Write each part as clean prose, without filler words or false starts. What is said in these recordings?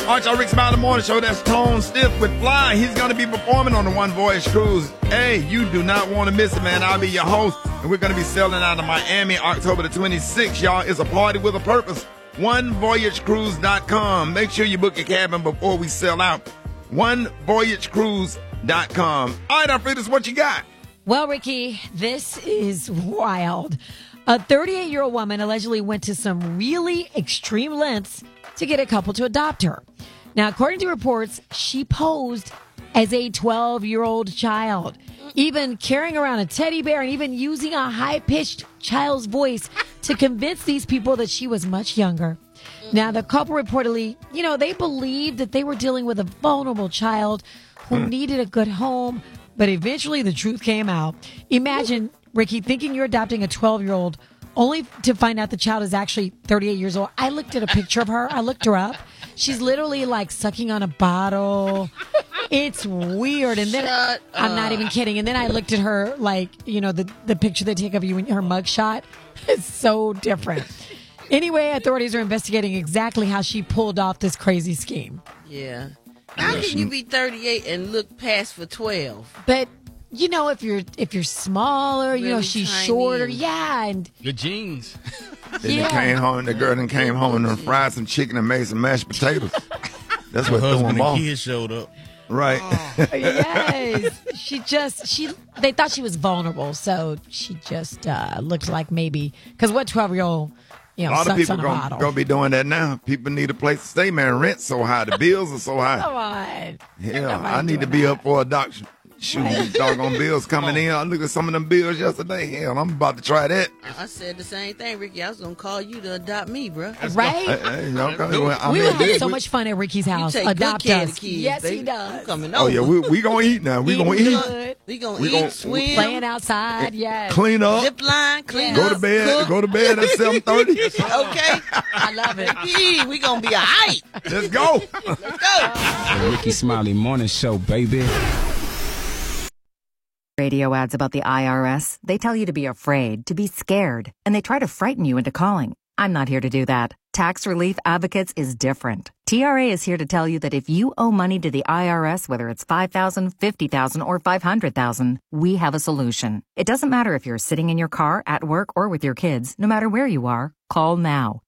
Arch Rick Smiley Morning Show. That's Tone Stiff with Fly. He's going to be performing on the One Voyage Cruise. Hey, you do not want to miss it, man. I'll be your host, and we're going to be sailing out of Miami October the 26th, y'all. It's a party with a purpose. OneVoyageCruise.com. Make sure you book your cabin before we sell out. OneVoyageCruise.com. All right, Alfredas, what you got? Well, Ricky, this is wild. A 38-year-old woman allegedly went to some really extreme lengths to get a couple to adopt her. Now, according to reports, she posed as a 12-year-old child, even carrying around a teddy bear and even using a high-pitched child's voice to convince these people that she was much younger. Now, the couple reportedly, they believed that they were dealing with a vulnerable child who needed a good home, but eventually the truth came out. Imagine, Ricky, thinking you're adopting a 12-year-old only to find out the child is actually 38 years old. I looked at a picture of her. I looked her up. She's literally like sucking on a bottle. It's weird. And then I'm not even kidding. And then I looked at her the picture they take of you in her mugshot. It's so different. Anyway, authorities are investigating exactly how she pulled off this crazy scheme. Yeah. How can you be 38 and look past for 12? But if you're smaller, really she's tiny. Shorter, and your jeans. Then the girl came home and fried some chicken and made some mashed potatoes. That's what threw them off. The kids showed up. Right. Oh. Yes. They thought she was vulnerable, so she just looked like maybe, because what 12-year-old, a lot of people gonna be doing that now. People need a place to stay, man. Rent's so high. The bills are so high. Come on. Yeah, I need to be up for adoption. Shoot, these doggone bills coming in. I looked at some of them bills yesterday. Hell, I'm about to try that. I said the same thing, Ricky. I was going to call you to adopt me, bro. Right? Hey, we would have so much fun at Ricky's house. You take adopt good care us. of the kids, yes, baby. he does. I'm coming over. Oh, yeah, we going to eat now. We going to eat. We going to eat, swim. Playing outside, yes. Clean up. Zip line, clean Go up. to bed. Cook. Go to bed at 7:30. Okay. I love it. Ricky, we going to be all right. Let's go. Let's go. The Ricky Smiley Morning Show, baby. Radio ads about the IRS, they tell you to be afraid, to be scared, and they try to frighten you into calling. I'm not here to do that. Tax Relief Advocates is different. TRA is here to tell you that if you owe money to the IRS, whether it's $5,000, $50,000, or $500,000, we have a solution. It doesn't matter if you're sitting in your car, at work, or with your kids. No matter where you are, call now.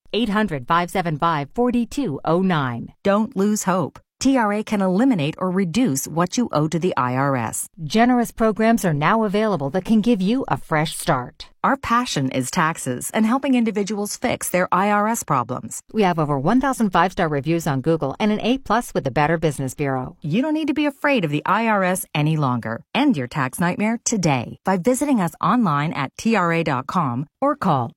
800-575-4209. Don't lose hope. TRA can eliminate or reduce what you owe to the IRS. Generous programs are now available that can give you a fresh start. Our passion is taxes and helping individuals fix their IRS problems. We have over 1,000 5-star reviews on Google and an A+ with the Better Business Bureau. You don't need to be afraid of the IRS any longer. End your tax nightmare today by visiting us online at TRA.com or call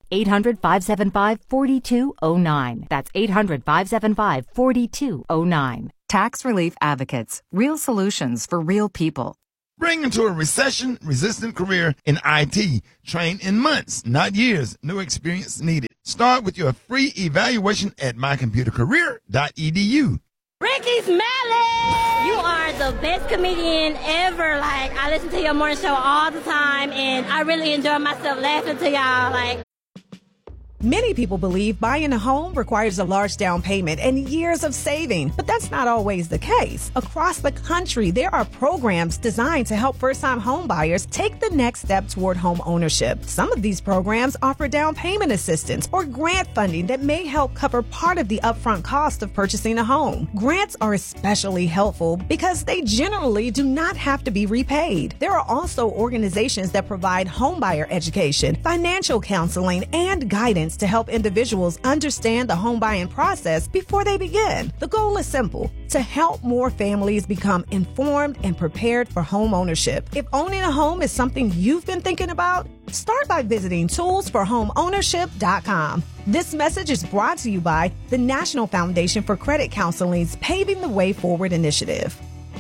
800-575-4209. That's 800-575-4209. Tax Relief Advocates. Real solutions for real people. Bring into a recession-resistant career in IT. Train in months, not years. No experience needed. Start with your free evaluation at mycomputercareer.edu. Ricky Smiley! You are the best comedian ever. I listen to your morning show all the time, and I really enjoy myself laughing to y'all. Many people believe buying a home requires a large down payment and years of saving, but that's not always the case. Across the country, there are programs designed to help first-time home buyers take the next step toward home ownership. Some of these programs offer down payment assistance or grant funding that may help cover part of the upfront cost of purchasing a home. Grants are especially helpful because they generally do not have to be repaid. There are also organizations that provide homebuyer education, financial counseling, and guidance to help individuals understand the home buying process before they begin. The goal is simple: to help more families become informed and prepared for home ownership. If owning a home is something you've been thinking about, start by visiting toolsforhomeownership.com. This message is brought to you by the National Foundation for Credit Counseling's Paving the Way Forward initiative.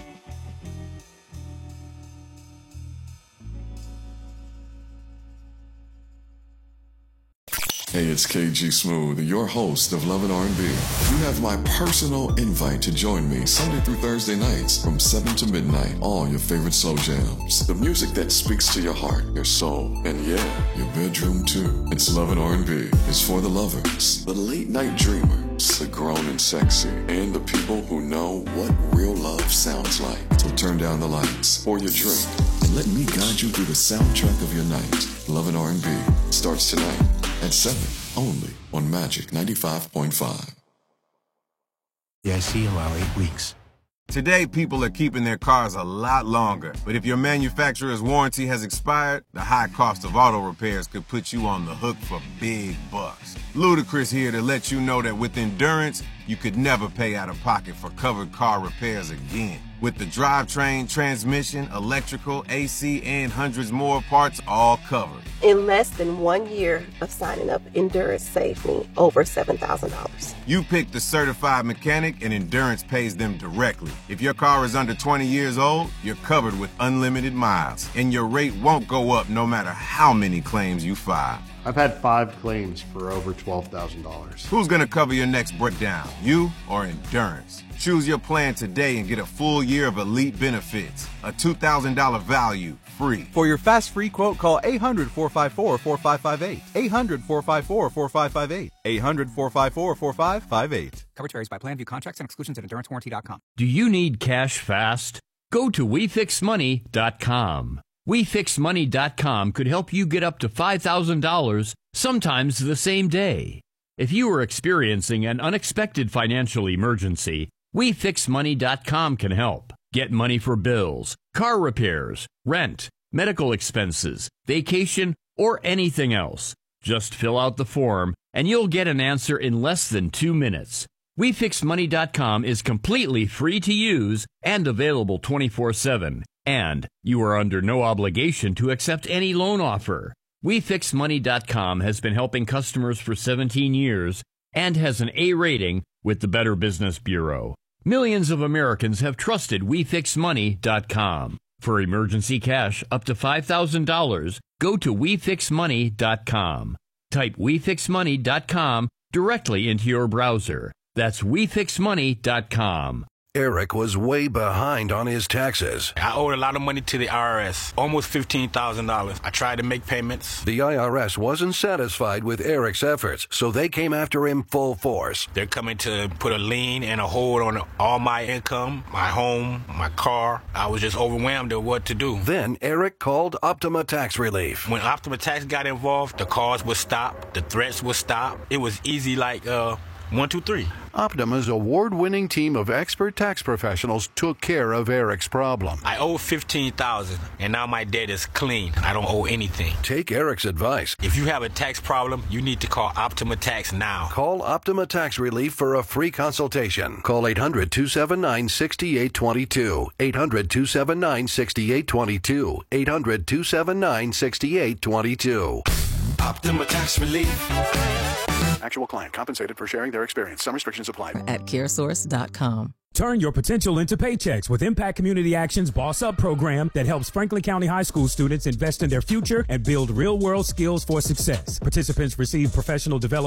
Hey, it's KG Smooth, your host of Love and R&B. You have my personal invite to join me Sunday through Thursday nights from 7 to midnight on your favorite slow jams. The music that speaks to your heart, your soul, and yeah, your bedroom too. It's Love and R&B. It's for the lovers, the late night dreamers, the grown and sexy, and the people who know what real love sounds like. So turn down the lights, pour your drink, and let me guide you through the soundtrack of your night. Love and R&B starts tonight at 7, only on Magic 95.5. Yeah, I see about 8 weeks. Today, people are keeping their cars a lot longer. But if your manufacturer's warranty has expired, the high cost of auto repairs could put you on the hook for big bucks. Ludacris here to let you know that with Endurance, you could never pay out of pocket for covered car repairs again. With the drivetrain, transmission, electrical, AC, and hundreds more parts all covered. In less than 1 year of signing up, Endurance saved me over $7,000. You pick the certified mechanic and Endurance pays them directly. If your car is under 20 years old, you're covered with unlimited miles, and your rate won't go up no matter how many claims you file. I've had 5 claims for over $12,000. Who's gonna cover your next breakdown, you or Endurance? Choose your plan today and get a full year of elite benefits. A $2,000 value, free. For your fast free quote, call 800-454-4558. 800-454-4558. 800-454-4558. Coverage varies by plan. View contracts and exclusions at EnduranceWarranty.com. Do you need cash fast? Go to WeFixMoney.com. WeFixMoney.com could help you get up to $5,000, sometimes the same day. If you are experiencing an unexpected financial emergency, WeFixMoney.com can help. Get money for bills, car repairs, rent, medical expenses, vacation, or anything else. Just fill out the form, and you'll get an answer in less than 2 minutes. WeFixMoney.com is completely free to use and available 24/7. And you are under no obligation to accept any loan offer. WeFixMoney.com has been helping customers for 17 years and has an A rating with the Better Business Bureau. Millions of Americans have trusted WeFixMoney.com. For emergency cash up to $5,000, go to WeFixMoney.com. Type WeFixMoney.com directly into your browser. That's WeFixMoney.com. Eric was way behind on his taxes. I owed a lot of money to the IRS, almost $15,000. I tried to make payments. The IRS wasn't satisfied with Eric's efforts, so they came after him full force. They're coming to put a lien and a hold on all my income, my home, my car. I was just overwhelmed at what to do. Then Eric called Optima Tax Relief. When Optima Tax got involved, the calls would stop, the threats would stop. It was easy like 1, 2, 3. Optima's award-winning team of expert tax professionals took care of Eric's problem. I owe $15,000, and now my debt is clean. I don't owe anything. Take Eric's advice. If you have a tax problem, you need to call Optima Tax now. Call Optima Tax Relief for a free consultation. Call 800-279-6822. 800-279-6822. 800-279-6822. Optima Tax Relief. Actual client compensated for sharing their experience. Some restrictions apply. At CareSource.com. Turn your potential into paychecks with Impact Community Action's Boss Up program that helps Franklin County High School students invest in their future and build real-world skills for success. Participants receive professional development